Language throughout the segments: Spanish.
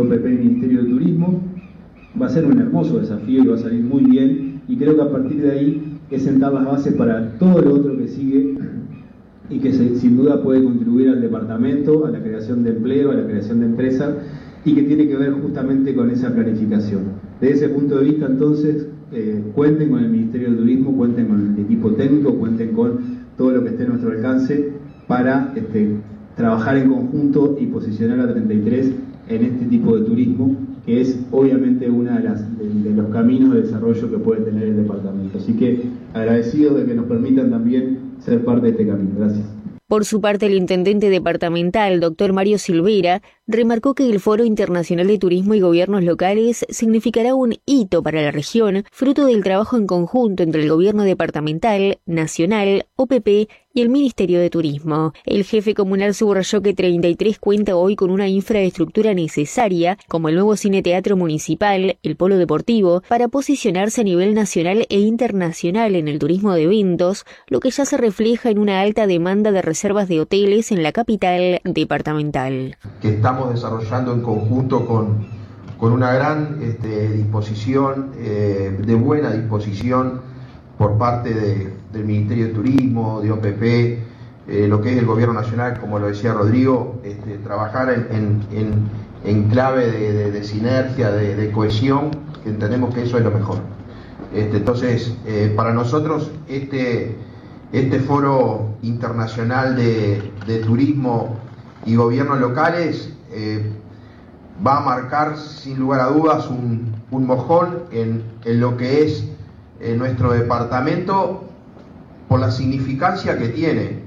OPP y Ministerio de Turismo. Va a ser un hermoso desafío y va a salir muy bien, y creo que a partir de ahí es sentar las bases para todo lo otro que sigue y que sin duda puede contribuir al departamento, a la creación de empleo, a la creación de empresas, y que tiene que ver justamente con esa planificación. Desde ese punto de vista, entonces, cuenten con el Ministerio de Turismo, cuenten con el equipo técnico, cuenten con todo lo que esté a nuestro alcance para trabajar en conjunto y posicionar a 33 en este tipo de turismo, que es obviamente uno de los caminos de desarrollo que puede tener el departamento. Así que agradecido de que nos permitan también ser parte de este camino. Gracias. Por su parte, el intendente departamental, doctor Mario Silveira, remarcó que el Foro Internacional de Turismo y Gobiernos Locales significará un hito para la región, fruto del trabajo en conjunto entre el gobierno departamental, nacional, OPP y el Ministerio de Turismo. El jefe comunal subrayó que 33 cuenta hoy con una infraestructura necesaria, como el nuevo cine teatro municipal, el polo deportivo, para posicionarse a nivel nacional e internacional en el turismo de eventos, lo que ya se refleja en una alta demanda de reservas de hoteles en la capital departamental. Que estamos desarrollando en conjunto con una gran disposición, de buena disposición por parte del Ministerio de Turismo, de OPP, lo que es el Gobierno Nacional, como lo decía Rodrigo, trabajar en clave de sinergia, de cohesión, que entendemos que eso es lo mejor. Entonces, para nosotros, este foro internacional de turismo y gobiernos locales va a marcar sin lugar a dudas un mojón en lo que es nuestro departamento, por la significancia que tiene,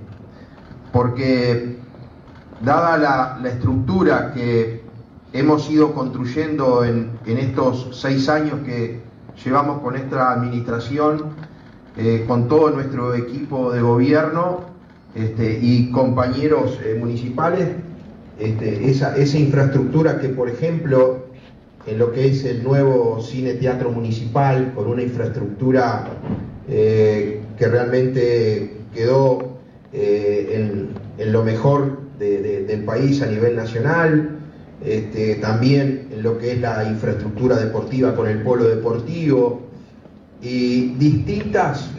porque dada la estructura que hemos ido construyendo en estos 6 años que llevamos con esta administración, con todo nuestro equipo de gobierno y compañeros municipales, esa infraestructura que, por ejemplo, en lo que es el nuevo cine teatro municipal, con una infraestructura que realmente quedó en lo mejor del país a nivel nacional, también en lo que es la infraestructura deportiva con el polo deportivo y distintos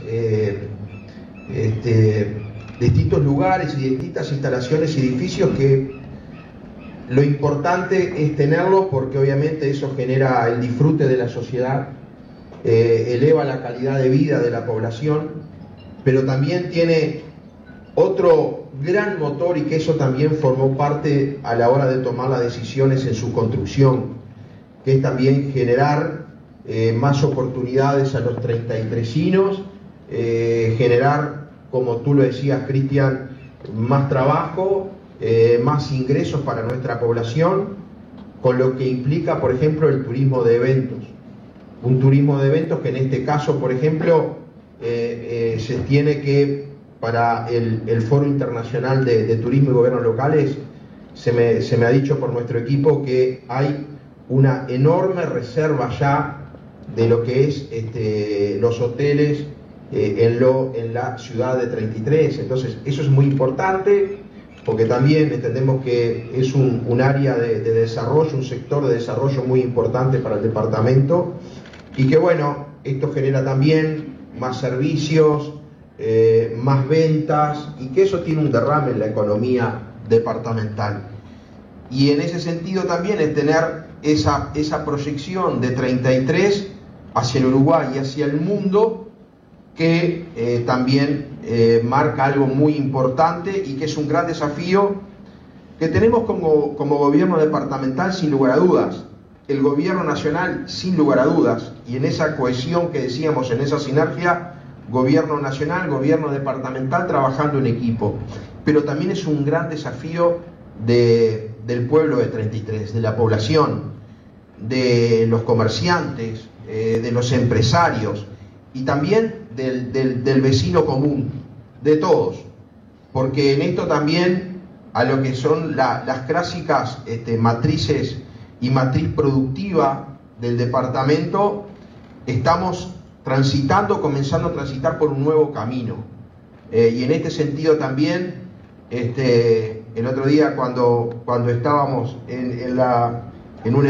lugares y distintas instalaciones y edificios que lo importante es tenerlo, porque obviamente eso genera el disfrute de la sociedad, eleva la calidad de vida de la población, pero también tiene otro gran motor, y que eso también formó parte a la hora de tomar las decisiones en su construcción, que es también generar más oportunidades a los 33inos, generar, como tú lo decías, Cristian, más trabajo, más ingresos para nuestra población, con lo que implica, por ejemplo, el turismo de eventos. Un turismo de eventos que en este caso, por ejemplo, se tiene que, para el Foro Internacional de Turismo y Gobiernos Locales, se me ha dicho por nuestro equipo que hay una enorme reserva ya de lo que es los hoteles en la ciudad de 33. Entonces, eso es muy importante, porque también entendemos que es un área de desarrollo, un sector de desarrollo muy importante para el departamento, y que bueno, esto genera también más servicios, más ventas, y que eso tiene un derrame en la economía departamental. Y en ese sentido también es tener esa proyección de 33 hacia el Uruguay y hacia el mundo, que también marca algo muy importante y que es un gran desafío que tenemos como gobierno departamental, sin lugar a dudas, el gobierno nacional sin lugar a dudas, y en esa cohesión que decíamos, en esa sinergia, gobierno nacional, gobierno departamental trabajando en equipo. Pero también es un gran desafío del pueblo de 33, de la población, de los comerciantes, de los empresarios, y también del vecino común, de todos, porque en esto también, a lo que son las clásicas matrices y matriz productiva del departamento, estamos comenzando a transitar por un nuevo camino, y en este sentido también, el otro día cuando estábamos en un